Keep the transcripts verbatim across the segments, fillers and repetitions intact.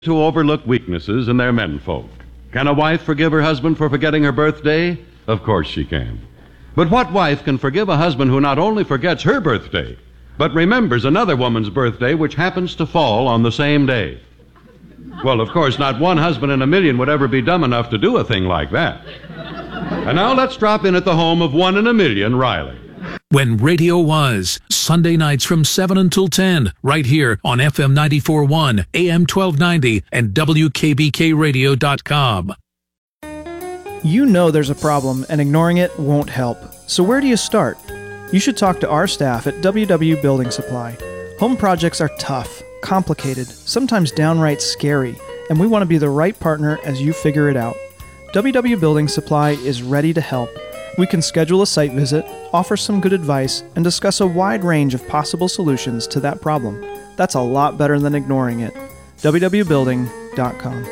To overlook weaknesses in their menfolk. Can a wife forgive her husband for forgetting her birthday? Of course she can. But what wife can forgive a husband who not only forgets her birthday, but remembers another woman's birthday which happens to fall on the same day? Well, of course, not one husband in a million would ever be dumb enough to do a thing like that. And now let's drop in at the home of one in a million, Riley. When radio was, Sunday nights from seven until ten, right here on F M ninety-four point one, A M twelve ninety, and W K B K radio dot com. You know there's a problem, and ignoring it won't help. So where do you start? You should talk to our staff at W W Building Supply. Home projects are tough, complicated, sometimes downright scary, and we want to be the right partner as you figure it out. W W Building Supply is ready to help. We can schedule a site visit, offer some good advice, and discuss a wide range of possible solutions to that problem. That's a lot better than ignoring it. W W building dot com.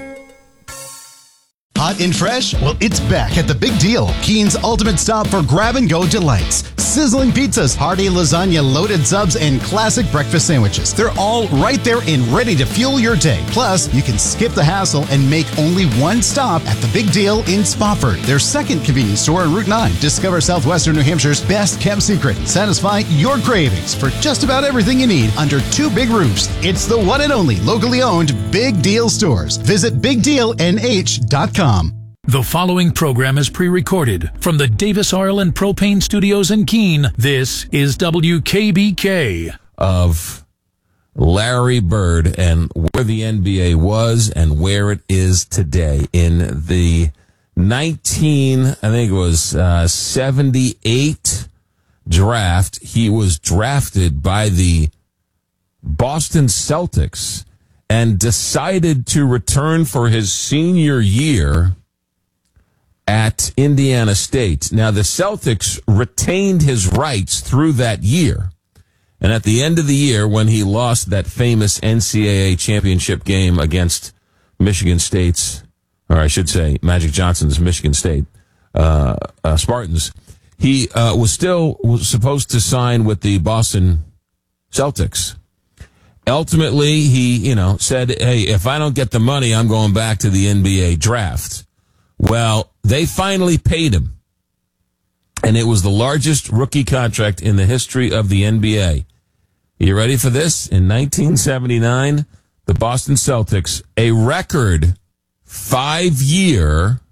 Hot and fresh? Well, it's back at the Big Deal, Keene's ultimate stop for grab-and-go delights. Sizzling pizzas, hearty lasagna, loaded subs, and classic breakfast sandwiches. They're all right there and ready to fuel your day. Plus, you can skip the hassle and make only one stop at the Big Deal in Spofford, their second convenience store on Route nine. Discover southwestern New Hampshire's best-kept secret. Satisfy your cravings for just about everything you need under two big roofs. It's the one and only locally owned Big Deal stores. Visit big deal n h dot com. The following program is pre-recorded from the Davis Oil and Propane Studios in Keene. This is W K B K. Of Larry Bird and where the N B A was and where it is today. In the nineteen, I think it was uh, seventy-eight draft, he was drafted by the Boston Celtics and decided to return for his senior year at Indiana State. Now, the Celtics retained his rights through that year. And at the end of the year, when he lost that famous N C double A championship game against Michigan State's, or I should say Magic Johnson's Michigan State uh, uh, Spartans, he uh, was still was supposed to sign with the Boston Celtics. Ultimately, he, you know, said, hey, if I don't get the money, I'm going back to the N B A draft. Well, they finally paid him, and it was the largest rookie contract in the history of the N B A. You ready for this? In nineteen seventy-nine, the Boston Celtics, a record five-year,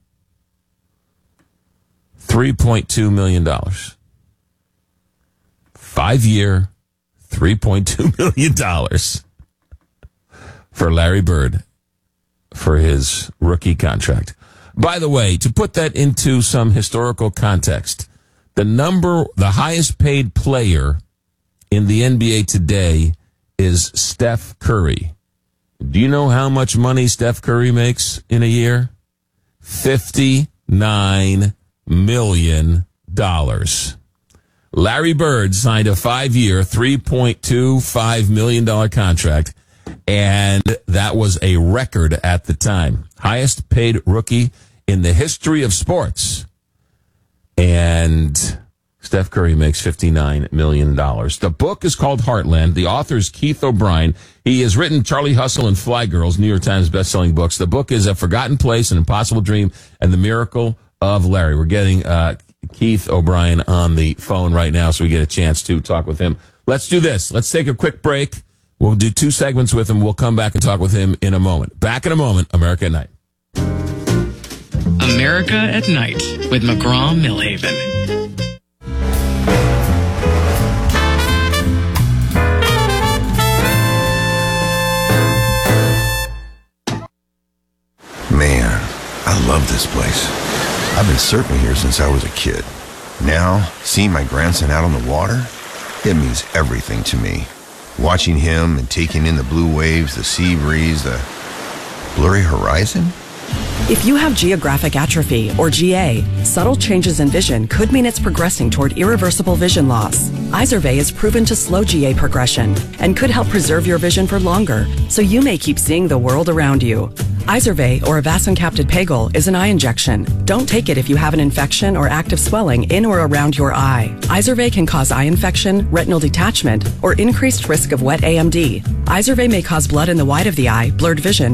three point two million dollars. Five-year, three point two million dollars for Larry Bird for his rookie contract. By the way, to put that into some historical context, the number, the highest paid player in the N B A today is Steph Curry. Do you know how much money Steph Curry makes in a year? fifty-nine million dollars. Larry Bird signed a five-year, three point two five million dollars contract, and that was a record at the time. Highest paid rookie in the history of sports. And Steph Curry makes fifty-nine million dollars. The book is called Heartland. The author is Keith O'Brien. He has written Charlie Hustle and Fly Girls, New York Times bestselling books. The book is A Forgotten Place, An Impossible Dream, and The Miracle of Larry. We're getting uh, Keith O'Brien on the phone right now, so we get a chance to talk with him. Let's do this. Let's take a quick break. We'll do two segments with him. We'll come back and talk with him in a moment. Back in a moment, America at Night. America at Night with McGraw-Millhaven. Man, I love this place. I've been surfing here since I was a kid. Now, seeing my grandson out on the water, it means everything to me. Watching him and taking in the blue waves, the sea breeze, the blurry horizon. If you have geographic atrophy, or G A, subtle changes in vision could mean it's progressing toward irreversible vision loss. Izervay is proven to slow G A progression and could help preserve your vision for longer, so you may keep seeing the world around you. Izervay, or avacincaptad pegol, is an eye injection. Don't take it if you have an infection or active swelling in or around your eye. Izervay can cause eye infection, retinal detachment, or increased risk of wet A M D. Izervay may cause blood in the white of the eye, blurred vision,